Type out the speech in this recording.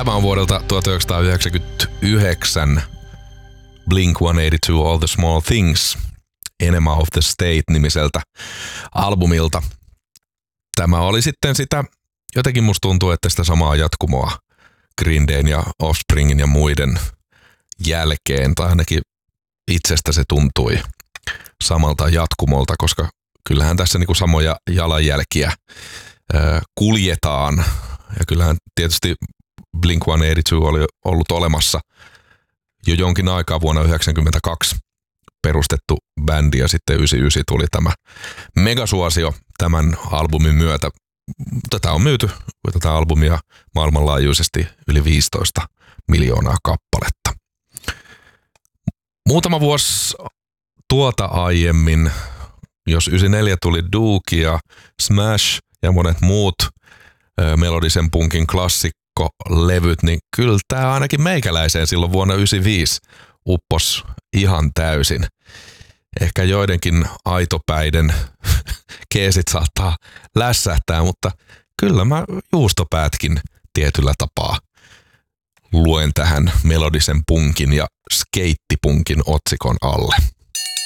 Tämä on vuodelta 1999 Blink-182 All the Small Things Enema of the State-nimiseltä albumilta. Tämä oli sitten sitä, jotenkin musta tuntuu, että sitä samaa jatkumoa Green Dayn ja Offspringin ja muiden jälkeen, tai ainakin itsestä se tuntui samalta jatkumolta, koska kyllähän tässä niinku samoja jalanjälkiä kuljetaan. Ja kyllähän tietysti Blink-182 oli ollut olemassa jo jonkin aikaa vuonna 1992 perustettu bändi ja sitten 1999 tuli tämä megasuosio tämän albumin myötä. Tätä on myyty, tätä albumia maailmanlaajuisesti yli 15 miljoonaa kappaletta. Muutama vuosi tuota aiemmin, jos 1994 tuli Duke ja Smash ja monet muut melodisen punkin klassikkolevyt, niin kyllä tämä ainakin meikäläiseen silloin vuonna 1995 uppos ihan täysin. Ehkä joidenkin aitopäiden keesit saattaa lässähtää, mutta kyllä mä juustopäätkin tietyllä tapaa luen tähän melodisen punkin ja skeittipunkin otsikon alle.